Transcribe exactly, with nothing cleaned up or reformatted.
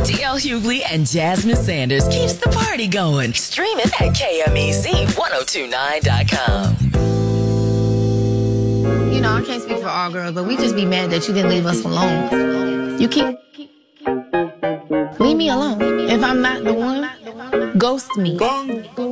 D L Hughley and Jasmine Sanders keeps the party going. Stream it at K M E Z ten twenty-nine dot com. You know, I can't speak for all girls, but we just be mad that you didn't leave us alone. You keep... Leave me alone. If I'm not the one, ghost me.